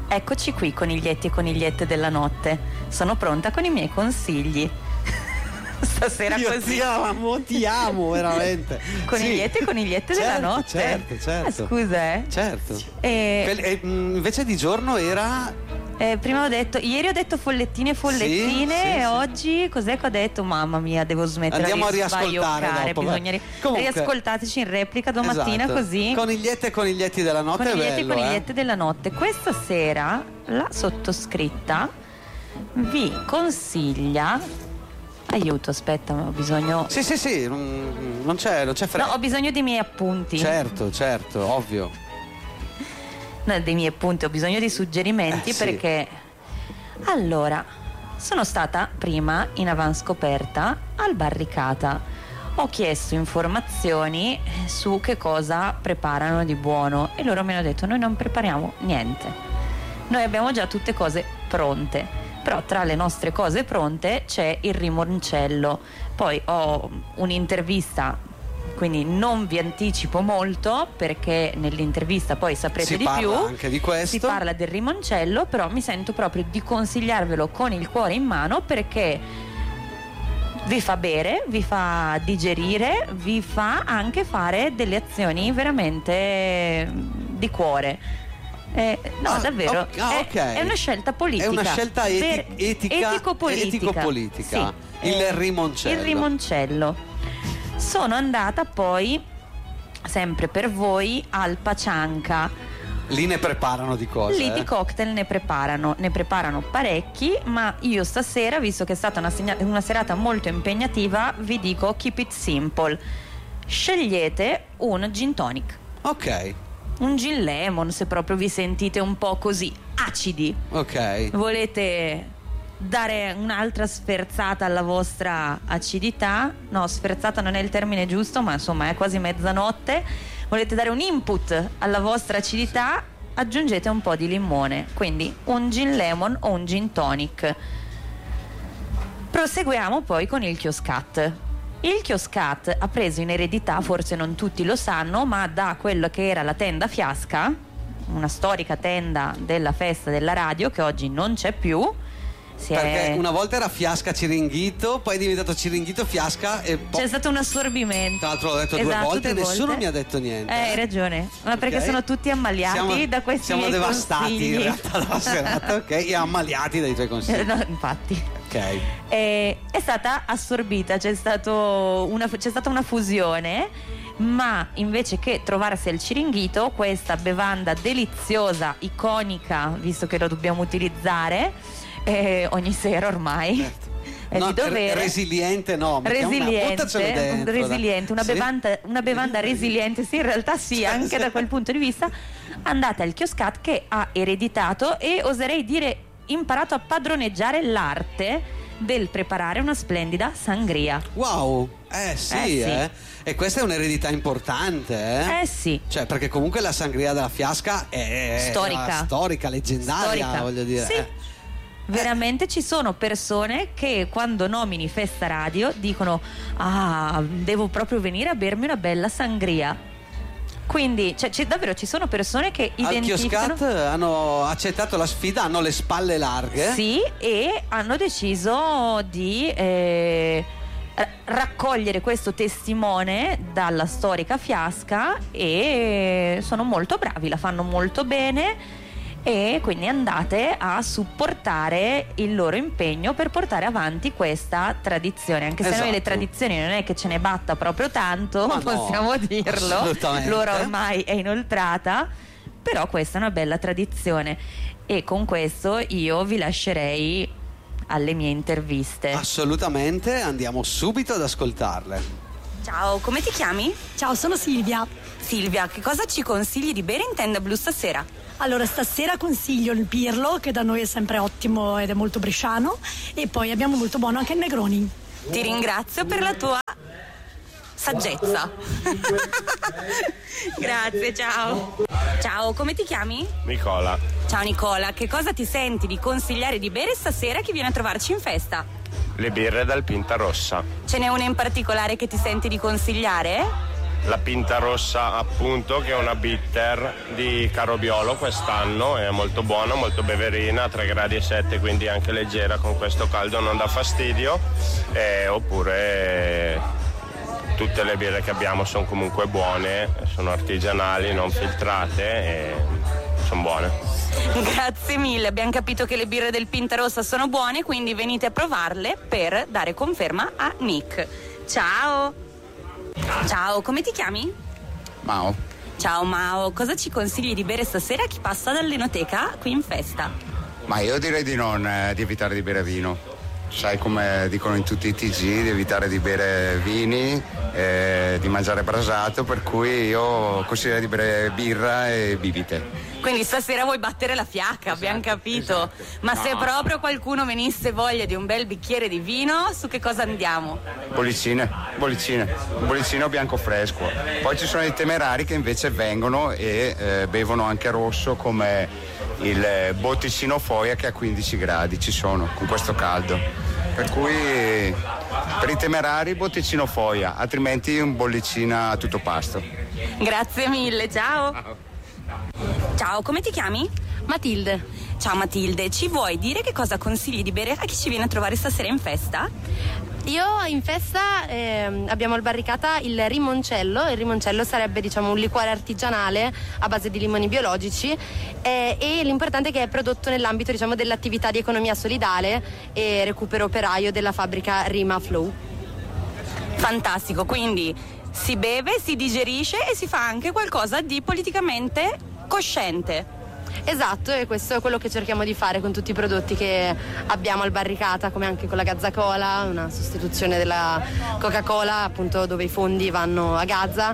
Eccoci qui, coniglietti e conigliette della notte. Sono pronta con i miei consigli. Stasera Io così. ti amo veramente. Coniglietti e conigliette della notte. Certo. Scusa, Certo. Invece di giorno era. Prima ieri ho detto follettine e follettine, sì. Oggi cos'è che ho detto? Mamma mia, devo smettere. Andiamo a riascoltare dopo, bisogna riascoltateci in replica domattina, esatto. Così. Conigliette e coniglietti della notte. Coniglietti è bello, e conigliette della notte. Questa sera la sottoscritta vi consiglia. Aiuto, aspetta, ho bisogno. Sì, non c'è fretta. No, ho bisogno dei miei appunti. Certo, ovvio. No, dei miei appunti, ho bisogno di suggerimenti perché. Allora, sono stata prima in avanscoperta al Barricata. Ho chiesto informazioni su che cosa preparano di buono e loro mi hanno detto: noi non prepariamo niente. Noi abbiamo già tutte cose pronte. Però tra le nostre cose pronte c'è il rimoncello. Poi ho un'intervista, quindi non vi anticipo molto perché nell'intervista poi saprete di più. Anche di questo. Si parla del rimoncello, però mi sento proprio di consigliarvelo con il cuore in mano perché vi fa bere, vi fa digerire, vi fa anche fare delle azioni veramente di cuore. Davvero, è una scelta politica. È una scelta etico-politica. Sì, il rimoncello. Sono andata poi, sempre per voi, al Pacianca. Lì ne preparano di cose. Lì di cocktail ne preparano parecchi, ma io stasera, visto che è stata una serata molto impegnativa, vi dico keep it simple. Scegliete un gin tonic. Ok. Un gin lemon, se proprio vi sentite un po' così acidi. Ok. Volete dare un'altra sferzata alla vostra acidità? No, sferzata non è il termine giusto, ma insomma è quasi mezzanotte. Volete dare un input alla vostra acidità? Aggiungete un po' di limone. Quindi un gin lemon o un gin tonic. Proseguiamo poi con il Chioscat. Il Chioscat ha preso in eredità, forse non tutti lo sanno, ma da quello che era la tenda Fiasca, una storica tenda della festa della radio che oggi non c'è più. Perché una volta era Fiasca Ciringhito, poi è diventato Ciringhito Fiasca e poi c'è stato un assorbimento. Tra l'altro l'ho detto due volte e nessuno mi ha detto niente. Hai ragione, ma perché sono tutti ammaliati da questi miei consigli. Siamo devastati in realtà dalla serata, ok? E ammaliati dai tuoi consigli. No, infatti. Ok. È stata assorbita, c'è stata una fusione, ma invece che trovarsi al Ciringhito, questa bevanda deliziosa, iconica, visto che lo dobbiamo utilizzare ogni sera ormai. Certo. È di dovere. Resiliente, no, resiliente, una bevanda resiliente, sì, in realtà sì, anche da quel punto di vista. Andate al Chioscat che ha ereditato e oserei dire imparato a padroneggiare l'arte del preparare una splendida sangria. Wow, sì. E questa è un'eredità importante, sì. Cioè, perché comunque la sangria della Fiasca è storica, leggendaria, voglio dire. Sì. Veramente ci sono persone che quando nomini Festa Radio dicono: ah, devo proprio venire a bermi una bella sangria. Quindi davvero ci sono persone che identificano. Al Chioscat hanno accettato la sfida, hanno le spalle larghe. Sì, e hanno deciso di raccogliere questo testimone dalla storica Fiasca e sono molto bravi, la fanno molto bene. E quindi andate a supportare il loro impegno per portare avanti questa tradizione, anche se noi le tradizioni non è che ce ne batta proprio tanto, possiamo dirlo, l'ora ormai è inoltrata, però questa è una bella tradizione e con questo io vi lascerei alle mie interviste. Assolutamente, andiamo subito ad ascoltarle. Ciao, come ti chiami? Ciao, sono Silvia. Silvia, che cosa ci consigli di bere in tenda blu stasera? Allora, stasera consiglio il Pirlo, che da noi è sempre ottimo ed è molto bresciano, e poi abbiamo molto buono anche il Negroni. Ti ringrazio per la tua saggezza. Grazie, ciao. Ciao, come ti chiami? Nicola. Ciao Nicola, che cosa ti senti di consigliare di bere stasera chi viene a trovarci in festa? Le birre dal Pinta Rossa. Ce n'è una in particolare che ti senti di consigliare? la Pinta Rossa appunto, che è una bitter di Carobiolo quest'anno, è molto buona, molto beverina, 3,7 gradi, quindi anche leggera, con questo caldo non dà fastidio, oppure tutte le birre che abbiamo sono comunque buone, sono artigianali, non filtrate e sono buone. Grazie mille, abbiamo capito che le birre del Pinta Rossa sono buone, quindi venite a provarle per dare conferma a Nick. Ciao! Ciao, come ti chiami? Mao. Ciao Mao, cosa ci consigli di bere stasera a chi passa dall'Enoteca qui in festa? Ma io direi di evitare di bere vino. Sai come dicono in tutti i TG, di evitare di bere vini, di mangiare brasato, per cui io consiglio di bere birra e bibite. Quindi stasera vuoi battere la fiacca, abbiamo capito. Esatto. Ma se proprio qualcuno venisse voglia di un bel bicchiere di vino, su che cosa andiamo? Bollicine, un bollicino bianco fresco. Poi ci sono i temerari che invece vengono e bevono anche rosso, come il botticino Foia, che a 15 gradi ci sono con questo caldo. Per cui per i temerari botticino Foia, altrimenti un bollicina a tutto pasto. Grazie mille, ciao. Ciao, come ti chiami? Matilde. Ciao Matilde, ci vuoi dire che cosa consigli di bere a chi ci viene a trovare stasera in festa? Io in festa abbiamo al Barricata il rimoncello. Il rimoncello sarebbe, diciamo, un liquore artigianale a base di limoni biologici e l'importante è che è prodotto nell'ambito, diciamo, dell'attività di economia solidale e recupero operaio della fabbrica Rima Flow. Fantastico, quindi si beve, si digerisce e si fa anche qualcosa di politicamente cosciente. Esatto, e questo è quello che cerchiamo di fare con tutti i prodotti che abbiamo al Barricata, come anche con la Gazzacola, una sostituzione della Coca-Cola, appunto, dove i fondi vanno a Gaza,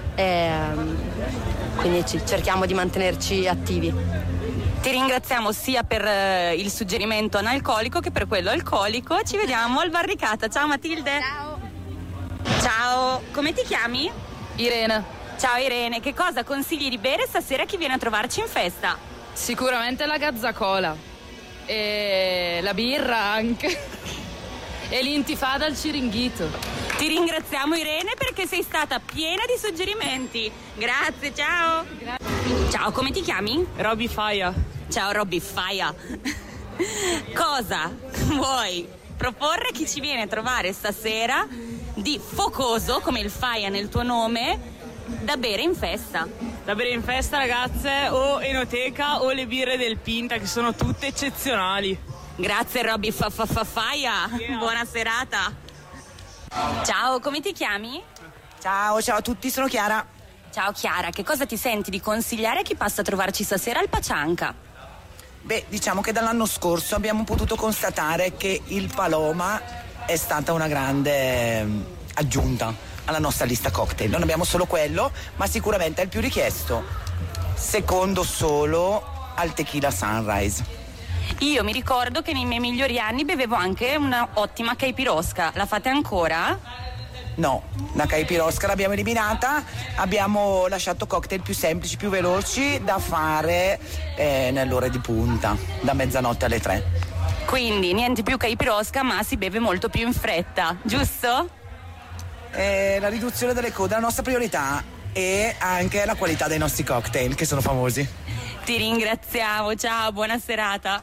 quindi cerchiamo di mantenerci attivi. Ti ringraziamo sia per il suggerimento analcolico che per quello alcolico. Ci vediamo al Barricata. Ciao Matilde. Ciao. Ciao, come ti chiami? Irene. Ciao Irene, che cosa consigli di bere stasera a chi viene a trovarci in festa? Sicuramente la Gazzacola e la birra anche e l'intifada al Ciringhito. Ti ringraziamo Irene perché sei stata piena di suggerimenti. Grazie, ciao. Grazie. Ciao, come ti chiami? Robby Faia. Ciao Robby Faia. Cosa vuoi proporre a chi ci viene a trovare stasera di focoso, come il Faia nel tuo nome, da bere in festa? Da bere in festa, ragazze, o Enoteca o le birre del Pinta, che sono tutte eccezionali. Grazie Robby Faia. Yeah. Buona serata. Ciao, come ti chiami? Ciao a tutti, sono Chiara. Ciao Chiara, che cosa ti senti di consigliare a chi passa a trovarci stasera al Pacianca? Beh, diciamo che dall'anno scorso abbiamo potuto constatare che il Paloma è stata una grande aggiunta alla nostra lista cocktail. Non abbiamo solo quello, ma sicuramente è il più richiesto, secondo solo al Tequila Sunrise. Io mi ricordo che nei miei migliori anni bevevo anche una ottima caipirosca. La fate ancora? No, la caipirosca l'abbiamo eliminata, abbiamo lasciato cocktail più semplici, più veloci da fare nell'ora di punta, da mezzanotte alle 3. Quindi niente più caipirosca, ma si beve molto più in fretta, giusto? La riduzione delle code è la nostra priorità e anche la qualità dei nostri cocktail, che sono famosi. Ti ringraziamo, ciao, buona serata.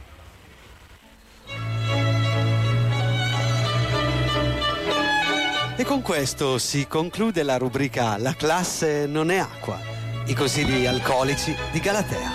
E con questo si conclude la rubrica La classe non è acqua, i consigli alcolici di Galatea.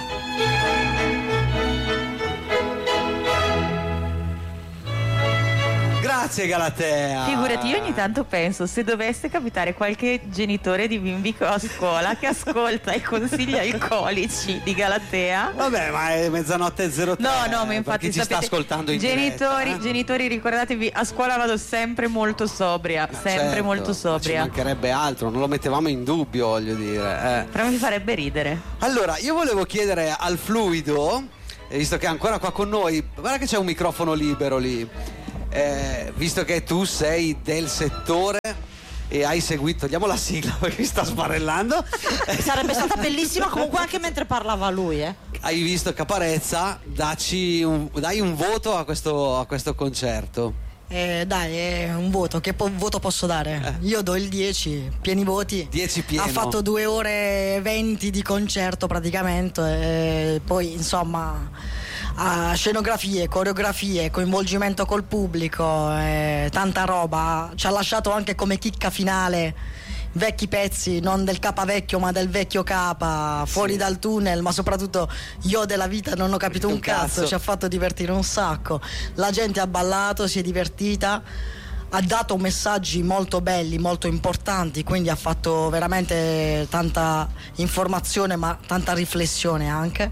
Grazie Galatea. Figurati, io ogni tanto penso, se dovesse capitare qualche genitore di bimbi a scuola che ascolta i consigli alcolici di Galatea. Vabbè, ma è mezzanotte 03. No, ma infatti ci sta ascoltando in genitori, ricordatevi, a scuola vado sempre molto sobria, sempre molto sobria. Ci mancherebbe altro, non lo mettevamo in dubbio, voglio dire. Però mi farebbe ridere. Allora, io volevo chiedere al Fluido, visto che è ancora qua con noi, guarda che c'è un microfono libero lì. Visto che tu sei del settore e hai seguito, togliamo la sigla perché mi sta sbarellando. Sarebbe stata bellissima comunque anche mentre parlava lui, Hai visto Caparezza, dai un voto a questo concerto. Dai, è un voto. Che voto posso dare? Io do il 10, pieni voti. 10 pieno. Ha fatto 2 ore e 20 di concerto praticamente. E poi insomma, scenografie, coreografie, coinvolgimento col pubblico, tanta roba. Ci ha lasciato anche come chicca finale vecchi pezzi, non del Capa vecchio ma del vecchio Capa, fuori dal tunnel, ma soprattutto io della vita non ho capito un cazzo, ci ha fatto divertire un sacco, la gente ha ballato, si è divertita, ha dato messaggi molto belli, molto importanti, quindi ha fatto veramente tanta informazione ma tanta riflessione anche,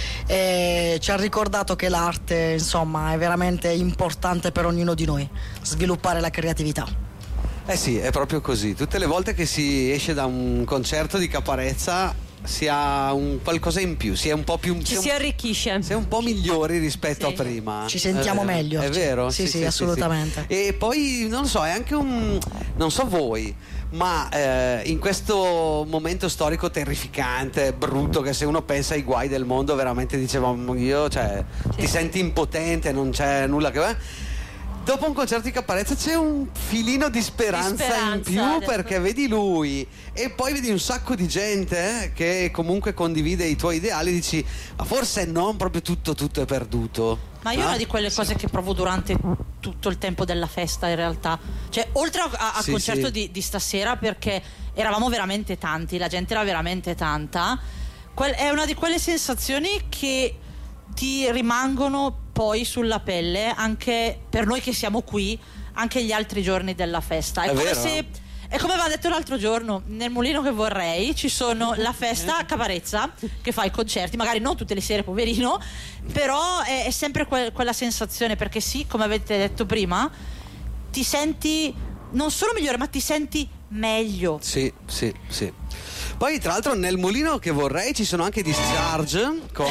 e ci ha ricordato che l'arte insomma è veramente importante per ognuno di noi, sviluppare la creatività. Eh sì, è proprio così. Tutte le volte che si esce da un concerto di Caparezza si ha un qualcosa in più, si è un po' più, si arricchisce, si è un po' migliori rispetto a prima. Ci sentiamo meglio. È vero? Sì, assolutamente. Sì. E poi non lo so, è anche non so voi, ma in questo momento storico terrificante, brutto, che se uno pensa ai guai del mondo veramente dicevamo io, cioè ti senti impotente, non c'è nulla che va. Dopo un concerto di Caparezza c'è un filino di speranza in più, perché vedi lui e poi vedi un sacco di gente che comunque condivide i tuoi ideali, dici ma forse non proprio tutto è perduto. Ma io è una di quelle cose che provo durante tutto il tempo della festa in realtà, cioè oltre al concerto di stasera, perché eravamo veramente tanti, la gente era veramente tanta, è una di quelle sensazioni che ti rimangono poi sulla pelle anche per noi che siamo qui anche gli altri giorni della festa. È come aveva detto l'altro giorno, nel Mulino che vorrei ci sono la festa a Caparezza che fa i concerti, magari non tutte le sere poverino, però è sempre quella sensazione, perché sì, come avete detto prima, ti senti non solo migliore ma ti senti meglio. Sì. Poi tra l'altro nel Mulino che vorrei ci sono anche Discharge con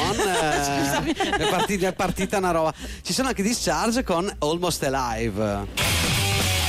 è partita una roba, ci sono anche Discharge con Almost Alive.